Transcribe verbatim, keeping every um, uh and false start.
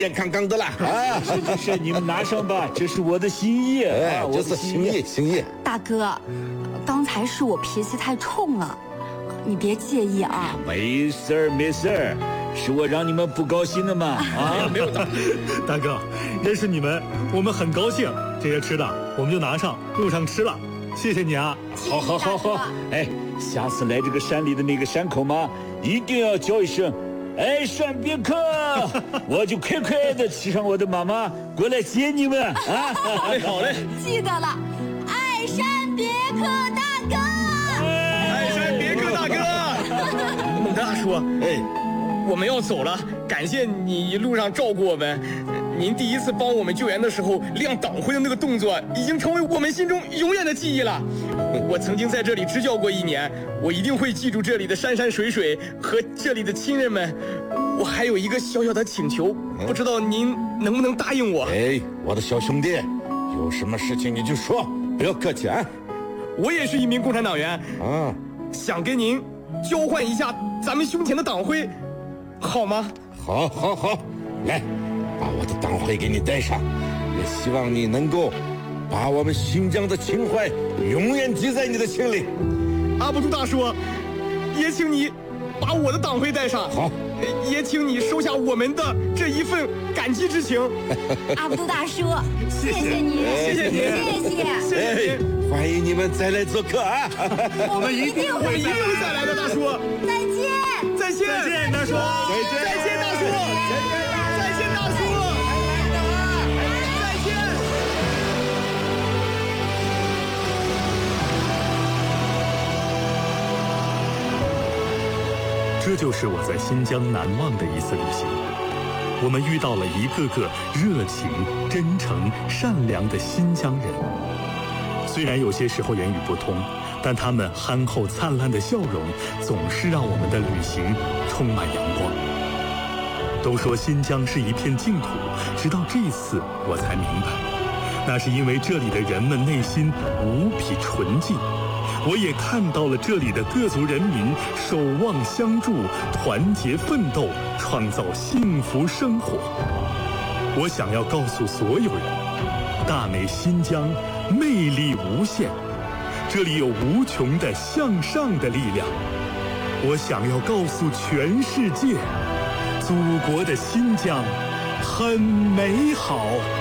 健康康的啦啊！ 是是是，你们拿上吧，这是我的心意。 哎，这是心意心意。 大哥，刚才是我脾气太冲了，你别介意啊。 没事儿没事儿，是我让你们不高兴的嘛啊！ 没有大大哥，认识你们，我们很高兴。这些吃的我们就拿上，路上吃了。谢谢你啊！ 好好好好，哎，下次来这个山里的那个山口嘛，一定要叫一声。哎，山别克，我就快快的骑上我的马马过来接你们啊！ 好嘞，好嘞， 记得了，爱山别克大哥， 爱山别克大哥，孟大叔， 哎， 我们要走了，感谢你一路上照顾我们。您第一次帮我们救援的时候亮党徽的那个动作，已经成为我们心中永远的记忆了。我曾经在这里支教过一年，我一定会记住这里的山山水水和这里的亲人们。我还有一个小小的请求，不知道您能不能答应我？ 哎，我的小兄弟，有什么事情你就说，不要客气啊。 我也是一名共产党员啊， 想跟您交换一下咱们胸前的党徽，好吗？ 好，好，好，来。把我的党徽给你带上，也希望你能够把我们新疆的情怀永远记在你的心里。 阿布杜大叔，也请你把我的党徽带上。 好， 也请你收下我们的这一份感激之情。 阿布杜大叔，谢谢你， 谢谢你， 谢谢， 谢谢你，欢迎你们再来做客啊！ 我们一定会， 一定会再来的，大叔。 再见， 再见， 再见，大叔， 再见，再见，大叔，再见，再见，大叔。 这就是我在新疆难忘的一次旅行。我们遇到了一个个热情、真诚、善良的新疆人。虽然有些时候言语不通，但他们憨厚灿烂的笑容，总是让我们的旅行充满阳光。都说新疆是一片净土，直到这次我才明白，那是因为这里的人们内心无比纯净。我也看到了这里的各族人民守望相助、团结奋斗，创造幸福生活。我想要告诉所有人，大美新疆魅力无限，这里有无穷的向上的力量。我想要告诉全世界，祖国的新疆很美好。